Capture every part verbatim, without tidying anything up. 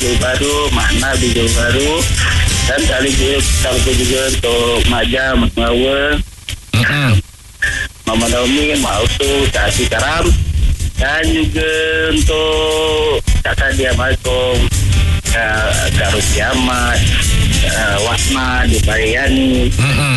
Johor Bahru, Makna di Johor Bahru, dan kali juga kita juga untuk Maja, Masawa, Mm-mm. Mama Naomi, Mak Autu, Kak Ati Karam, dan juga untuk Kak Sadia Malcolm, Kak, Kak Rusi Ahmad, uh, Wasma di Pariani, Mm-mm.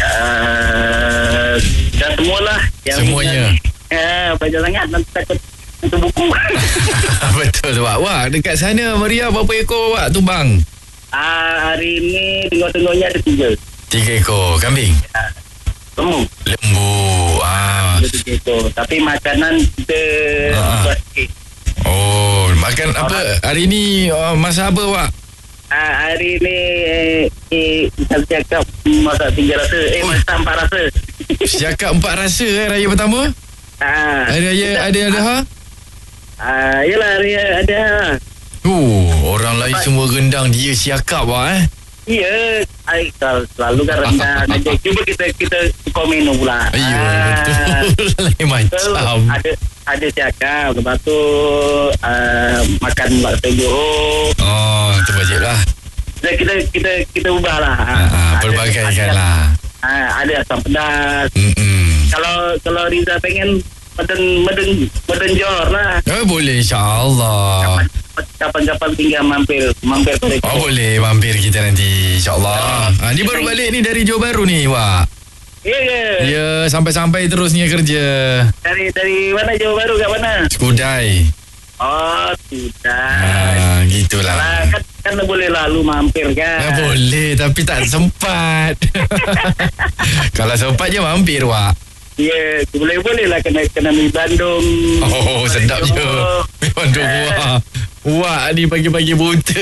uh, dan semualah yang Semuanya. Eh, baca sangat nanti takut untuk buku. Betul Wak. Wak, dekat sana Maria berapa ekor Wak tumbang? Ah, hari ini tengok-tengoknya ada tiga. Tiga ekor kambing. Lembu. Lembu. Ah. Ada tiga ekor. Tapi makanan kita Ah. buat sikit. Oh, makan apa hari ni? Oh, masak apa Wak? Ah, hari ni eh, eh, kita cakap masak tiga rasa. Eh, Oh. masak empat rasa. Cakap empat rasa eh, raya pertama? Ah, Hari raya ada ada ha? ah, yelah, hari ada. Oh, orang lain semua rendang, dia siakap Wak eh. Ya, I, selalu kan rendang aja. Cuba kita kita tukar menu pula. Ayuh, Ah, betul. Lain betul. macam. Ada ada cakap. Lepas tu uh, makan bakso Johor. Oh, tu wajib lah. Kita kita kita, kita ubah lah. Ah, pelbagai kan lah. Ah, ada asam pedas. Mm-mm. Kalau kalau Riza pengen meden meden meden Johor lah. Oh, boleh insyaAllah. Kapan-kapan tinggal mampir mampir ke Oh, boleh mampir kita nanti insyaAllah. Ha, ni baru balik ni dari Johor Bahru ni Wak. Ya ke? Ya, sampai-sampai terus ni kerja. Dari dari mana Johor Bahru kat mana? Skudai. Oh, sudah. Ha, gitulah. Nah, kan, kan boleh lalu mampir kan? Ya, boleh tapi tak sempat. Kalau sempat je mampir Wak. Ya, boleh-boleh lah kena kena mi Bandung. Oh, sedap je. Bandung Wak. Wak ni pagi-pagi buta.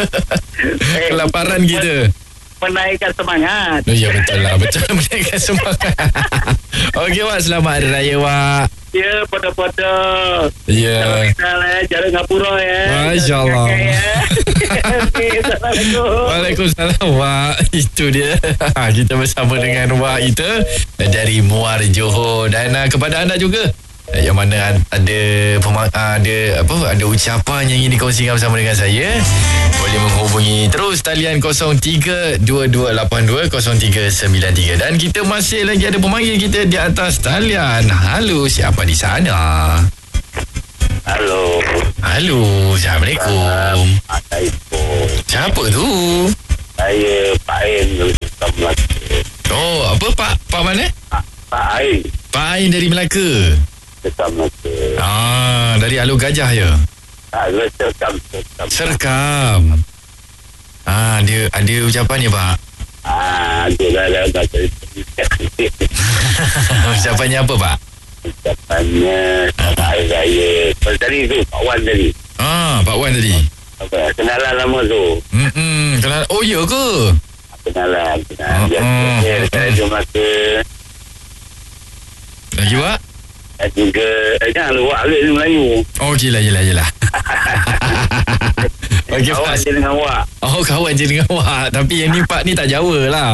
Eh, Kelaparan kita. Menaikkan semangat. Oh, ya betul lah. Betul lah menaikkan semangat. Okey Wak, selamat Hari Raya Wak. Ya, pada-pada. Ya. Salam eh, jalan Ngapura ya. Masya Allah. Ya. Okey, Assalamualaikum. Waalaikumsalam Wak. Itu dia. Kita bersama dengan Wak kita dari Muar Johor. Dan uh, kepada anda juga uh, yang mana ada pema- ada apa ada ucapan yang ingin dikongsikan bersama dengan saya, boleh menghubungi terus talian kosong tiga dua dua lapan dua kosong tiga sembilan tiga. Dan kita masih lagi ada pemanggil kita di atas talian. Halo, siapa di sana? Halo. Halo, Assalamualaikum. Assalamualaikum. Siapa tu? Saya Pak Ain dari Melaka. Oh, apa Pak? Pak mana? Pak Ain Pak Ain dari Melaka. dari Melaka. Ah, dari Alur Gajah ya. Ah, serkam serkam. Serkam. Ah, dia ada ucapan ya, Pak. Ah, ada lah ada ada. Ucapannya apa, Pak? Ucapannya selamat Hari Raya. Kalau tadi tu Pak Wan tadi. Ah, Pak Wan tadi. Apa? Kenalan lama tu. Hmm, kenal. Oh, ya ke? Kenalan. Kenalan. Oh, Biasa. oh, Saya oh, dari oh. Melaka. Lagi, Pak? Dan juga eh, jangan lupa Alif ni Melayu. Oh, gila, gila, gila. Okey, Kawan Pak. je dengan awak. Oh, kawan je dengan Wak. Tapi yang ni, Pak, ni tak Jawa lah.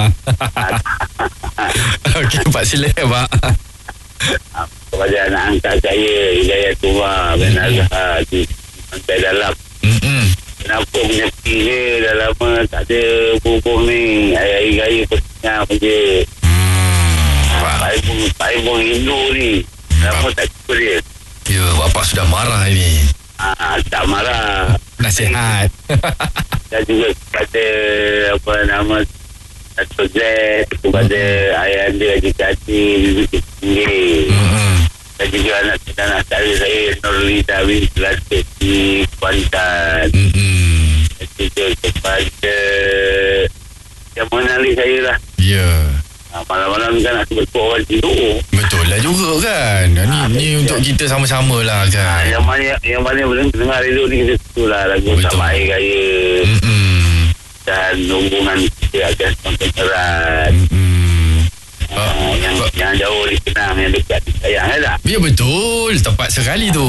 Okey, Pak, silakan, Pak. Kepada anak angkat saya Hidayatullah bin Azhar di Pantai Dalam. Hmm. Kenapa menyakiti ni dah lama tak ada hubung ni. Hari-hari raya bersenyap je. Hmm, Pak. Saya pun, saya pun Hindu ni. Lama tak jumpa dia. Ya, Bapak sudah marah ini. Ah, tak marah. Nasihat. Dan juga kepada apa nama Dato' Z, kepada ayah anda Haji Kati di Tinggi. Hmm. Dan juga anak anak saudara saya Nurlita bin Selatik di Kuantan. Hmm. Dan juga kepada yang mengenali saya lah. Ya. Ha, malam-malam kan aku berkuat orang tidur. Betul lah juga kan. Ni, Ah, ni betul. untuk kita sama-sama lah Ha, kan. yang mana yang mana boleh dengar radio ni kita tentulah lagu Betul. Selamat Hari Raya Mm-mm. dan hubungan kita akan semakin erat. Mm-mm. Ha, Ah, yang ah. yang jauh dikenang, yang dekat disayang kan tak? Ya betul. Tepat sekali tu.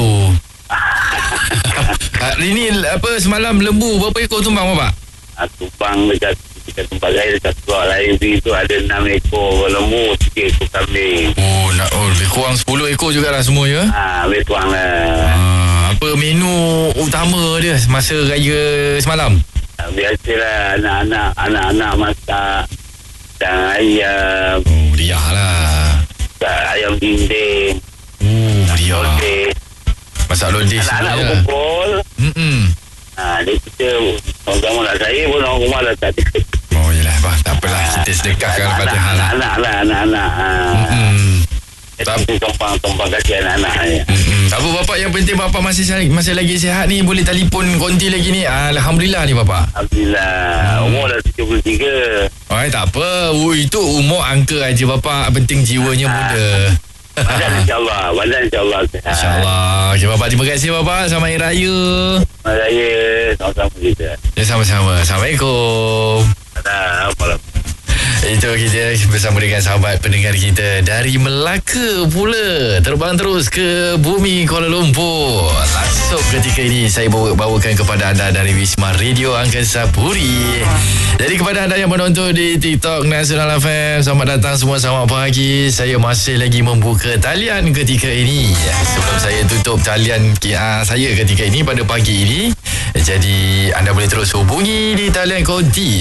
Hari ni apa semalam lembu berapa ekor tumbang Bapak? Ha, tumpang dekat dekat tempat saya dekat Pulau Lain tu ada enam ekor lembu, tiga ekor kambing. Oh, nak, oh lebih kurang sepuluh ekor jugalah semua ya. Ah, ha, lebih tuang lah. Ah, Apa menu utama dia masa raya semalam? Biasalah anak-anak Anak-anak masak dan ayam. Oh, meriah lah. Ayam dinding. Oh, meriah. Lodeh. Masak lodeh Anak-anak sebenarnya. berkumpul. Hmm. Ha, dia kita orang lah. Saya pun orang rumah dah tak ada. Oh, yelah. Bah, tak apalah. Kita sedekahkan Fatihah lah. Anak-anak lah. Anak-anak. Ha. Hmm. Kita tumpang-tumpang kaki anak-anak ni. Hmm. Tak apa bapak, yang penting bapak masih masih lagi sihat ni. Boleh telefon konti lagi ni. Alhamdulillah ni bapak. Alhamdulillah. Hmm. Umur dah tujuh puluh tiga. Oh, tak apa. Oh, itu umur angka aja bapak. Penting jiwanya muda. Badan insyaAllah. Badan insyaAllah. InsyaAllah. Okay, bapak, terima kasih bapak. Selamat Hari Raya. Selamat Raya. Sama-sama kita. Ya, sama-sama. Assalamualaikum. Assalamualaikum. Itu kita bersama dengan sahabat pendengar kita dari Melaka pula. Terbang terus ke bumi Kuala Lumpur. Langsung ketika ini saya bawa, bawakan kepada anda dari Wisma Radio Angkasa Puri. Jadi kepada anda yang menonton di TikTok Nasional F M, selamat datang semua, selamat pagi. Saya masih lagi membuka talian ketika ini. Sebelum saya tutup talian uh, saya ketika ini pada pagi ini. Jadi anda boleh terus hubungi di talian konti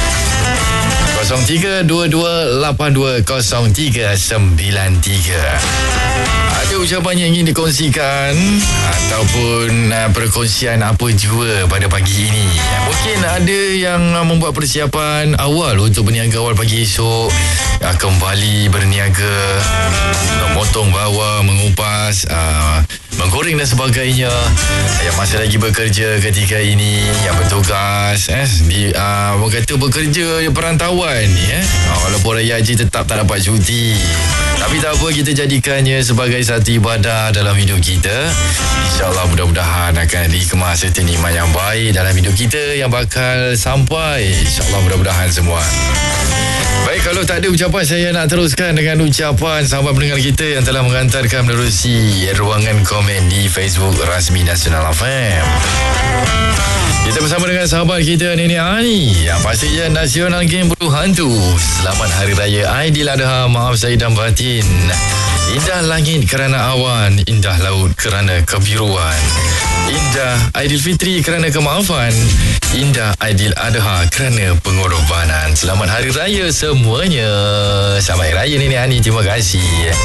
kosong tiga dua dua lapan dua kosong tiga sembilan tiga. Ada ucapan yang ingin dikongsikan ataupun uh, perkongsian apa jua pada pagi ini? Mungkin ada yang uh, membuat persiapan awal untuk berniaga awal pagi esok, uh, kembali berniaga, memotong bawang, mengupas, uh, menggoreng dan sebagainya. Yang masih lagi bekerja ketika ini, yang bertugas eh, di, uh, orang kata bekerja di perantauan ni eh. uh, walaupun raya haji tetap tak dapat cuti, tapi tak apa, kita jadikannya sebagai satu ibadah dalam hidup kita. InsyaAllah mudah-mudahan akan dikemas serta nikmat yang baik dalam hidup kita yang bakal sampai. InsyaAllah mudah-mudahan semua. Baik, kalau tak ada ucapan, saya nak teruskan dengan ucapan sahabat pendengar kita yang telah menghantarkan menerusi ruangan komen di Facebook rasmi Nasional F M. Kita bersama dengan sahabat kita Nenek Ani, yang pastinya Nasional Game Buru Hantu. Selamat Hari Raya Aidiladha, maaf zahir dan batin. Indah langit kerana awan, indah laut kerana kebiruan. Indah Aidilfitri kerana kemaafan, indah Aidiladha kerana pengorbanan. Selamat Hari Raya semuanya. Selamat Hari Raya Nenek Ani, terima kasih.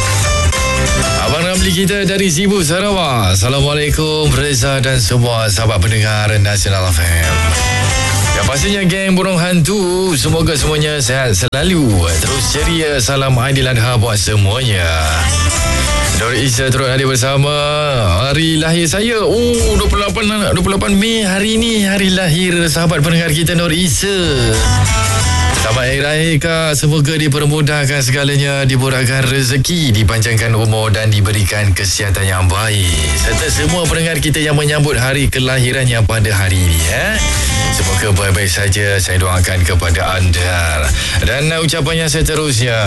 Abang Ramli kita dari Sibu, Sarawak. Assalamualaikum Reza dan semua sahabat pendengar Nasional F M. Yang pastinya geng burung hantu, semoga semuanya sehat selalu, terus ceria. Salam Aidiladha buat semuanya. Nur Isa turut hadir bersama. Hari lahir saya, oh dua puluh lapan Mei hari ini, hari lahir sahabat pendengar kita Nur Isa. Selamat Hari Raya Kak. Semoga dipermudahkan segalanya, dimurahkan rezeki, dipanjangkan umur dan diberikan kesihatan yang baik, serta semua pendengar kita yang menyambut hari kelahirannya pada hari ini eh. Semoga baik-baik saja, saya doakan kepada anda. Dan uh, ucapan yang seterusnya,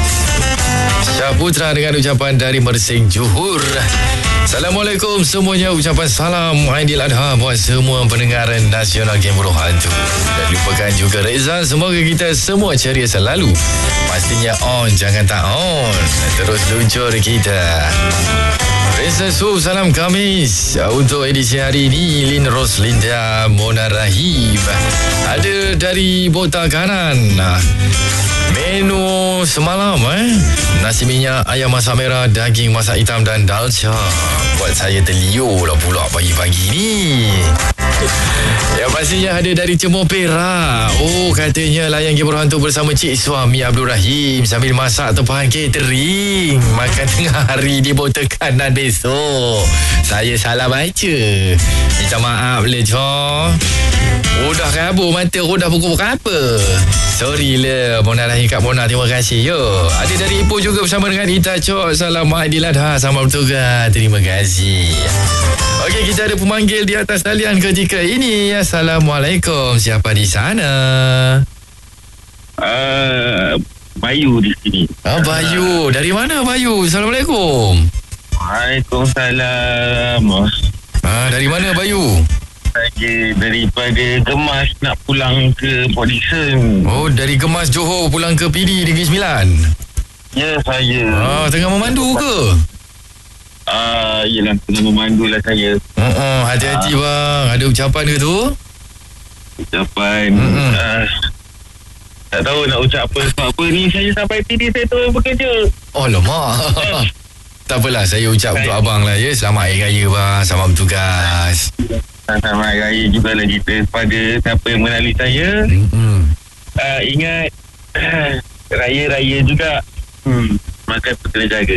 Syahputra dengan ucapan dari Mersing, Johor. Assalamualaikum semuanya, ucapan salam Aidiladha buat semua pendengar Nasional Game Buru Hantu. Dan lupakan juga Reza, semoga kita semua ceria selalu. Pastinya on, jangan tak on. Terus luncur kita. Reza Su, salam Khamis untuk edisi hari ini. Lin Roslinda Mona Rahim. Ada dari Bota Kanan. Menu semalam eh, nasi minyak, ayam masak merah, daging masak hitam dan dalca. Buat saya terliur lah pula pagi-pagi ni. Yang pastinya ada dari Cemur Perak. Oh, katanya layan Game Buru Hantu bersama Cik Suami Abdul Rahim sambil masak tempahan catering. Makan tengah hari di Bota Kanan besok. Saya salah baca, minta maaf le Cok. Udah kabur mata, udah pukul berapa? Sorry lah Mona Rahim, Kak Mona, terima kasih. Yo, ada dari Ipoh juga bersama dengan Ita Cok. Salam Aidiladha, selamat bertugas, terima kasih. Okey, kita ada pemanggil di atas talian ketika ini. Assalamualaikum, siapa di sana? Uh, Bayu di sini. Ah, Bayu, dari mana Bayu? Assalamualaikum. Waalaikumsalam. Ah, dari mana Bayu? Saya daripada Gemas nak pulang ke Port Dickson. Oh, dari Gemas Johor pulang ke P D Negeri Sembilan. Ya, saya. Ah, tengah memandu ke? uh, yelah, kena memandulah saya. Uh-uh, hati-hati uh. bang. Ada ucapan ke tu? Ucapan uh-uh. uh, tak tahu nak ucap apa. Sebab apa ni saya sampai tidur saya tu bekerja. Oh lama. Tak apalah, saya ucap untuk abang lah ya. Selamat Hari Raya bang. Selamat bertugas. Selamat Hari Raya juga lah kita kepada siapa yang mengenali saya. Mm-hmm. Uh, ingat Raya-raya juga hmm, makan kena jaga.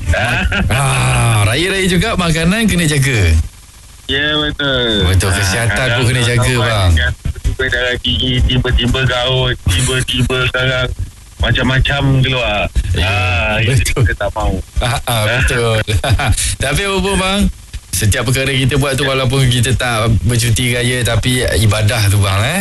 Ah, raya-raya juga makanan kena jaga. Ya betul. Betul, kesihatan ah, pun kena jaga bang. Tiba-tiba darah tinggi, tiba-tiba gaut, tiba-tiba sekarang macam-macam keluar. Ya, ah, betul. Kita tak mahu. Ah, ah, betul. Tapi apa bang? Setiap perkara kita buat tu walaupun kita tak bercuti raya tapi ibadah tu bang eh.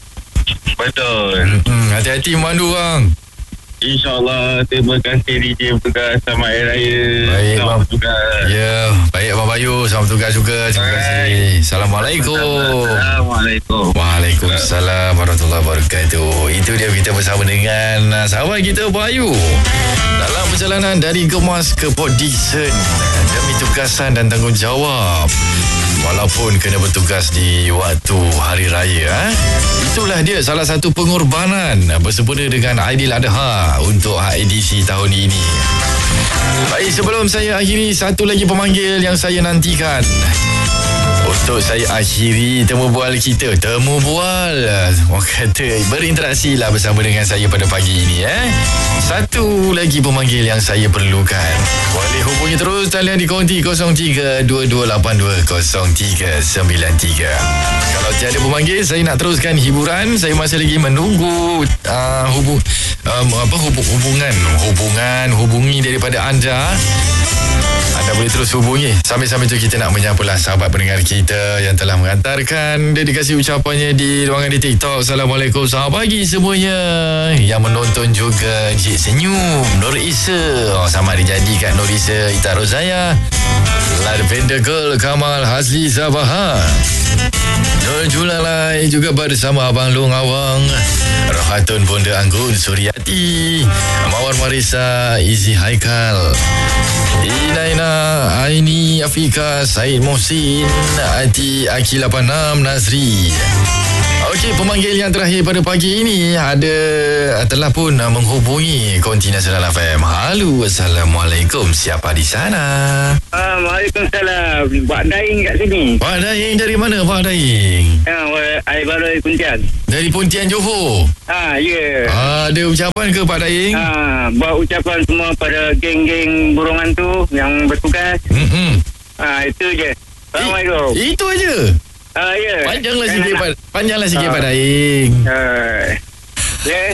Betul. Hmm, hati-hati memandu bang. InsyaAllah. Terima kasih D J Bertugas. Selamat Hari Raya. Baik selamat bang. bertugas. Ya, baik Abang Bayu. Selamat bertugas juga. Terima kasih. Assalamualaikum. Assalamualaikum. Waalaikumsalam warahmatullahi wabarakatuh. Itu dia kita bersama dengan uh, sahabat kita Bayu dalam perjalanan dari Gemas ke Port Dickson demi tugasan dan tanggungjawab. Walaupun kena bertugas di waktu Hari Raya eh? Itulah dia salah satu pengorbanan bersempena dengan Aidiladha untuk H I D C tahun ini. Baik, sebelum saya akhiri, satu lagi pemanggil yang saya nantikan untuk saya akhiri temu bual kita. Temu bual, orang kata berinteraksi lah bersama dengan saya pada pagi ini eh. Satu lagi pemanggil yang saya perlukan. Boleh hubungi terus talian di konti kosong tiga dua dua lapan dua kosong tiga sembilan tiga. Kalau tiada pemanggil, saya nak teruskan hiburan. Saya masih lagi menunggu uh, hubung, um, apa, hubung, hubungan Hubungan Hubungi daripada anda. Anda boleh terus hubungi. Sambil-sambil tu kita nak menyapalah sahabat pendengar kita yang telah mengantarkan dedikasi ucapannya di ruangan di TikTok. Assalamualaikum, selamat pagi semuanya. Yang menonton juga Encik Senyum, Nur Isa. Oh, sama ada jadi kat Nur Isa Ita Rozaya, Lavender Girl Kamal Hazli Sabaha, Nur Julalai juga bersama Abang Long Awang, Rohatun Bonda Anggun Suryati, Mawar Marisa Izi Haikal, Inaina Aini Afika Said Mohsin, Ati Aki lapan enam Nazri. Okey, pemanggil yang terakhir pada pagi ini ada telah pun menghubungi Konti Nasional F M. Halo, Assalamualaikum. Siapa di sana? Uh, Waalaikumsalam. Pak Daing kat sini. Pak Daing dari mana Pak Daing? Ya, air baloi Pontian. Dari Pontian, Johor. Ah, ya. Yeah. Ada ucapan ke Pak Daing? Ah, buat ucapan semua pada geng-geng burung hantu yang bertugas. Hmm. Ah, itu je. Assalamualaikum. I, itu aja. Ah, ya. Yeah. Panjanglah kan sikit, nak... Pak. Panjanglah sikit ah. Pak Daing. Uh, ya.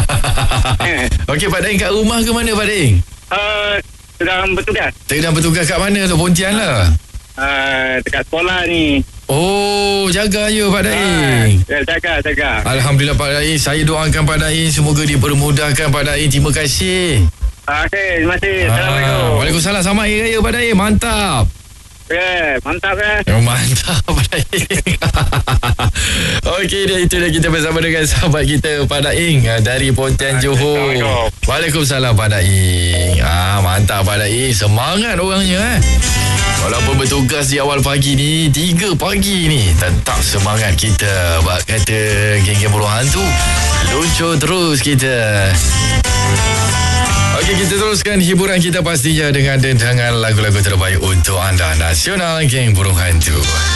Yeah. Okey, Pak Daing kat rumah ke mana Pak Daing? Uh, sedang bertugas. Sedang bertugas kat mana tu? Pontian lah. Uh, dekat sekolah ni. Oh, jaga je Pak Daing. Ya, jaga, jaga. Alhamdulillah Pak Daing. Saya doakan Pak Daing semoga dipermudahkan Pak Daing. Terima kasih. Okey, terima kasih. Assalamualaikum. Ah, Waalaikumsalam. Selamat Hari Raya Pak Daing. Mantap. Ya, yeah, mantap ya. Oh, mantap Pak Daing. Okey, dia itu dia kita bersama dengan sahabat kita Pak Daing dari Pontian, Johor. Waalaikumsalam Pak Daing. Ah, mantap Pak Daing. Semangat orangnya eh. Walaupun bertugas di awal pagi ni, tiga pagi ni, tetap semangat kita. Bak kata geng-geng burung hantu, luncur terus kita. Okey, kita teruskan hiburan kita pastinya dengan dentangan lagu-lagu terbaik untuk anda. Nasional Geng Burung Hantu.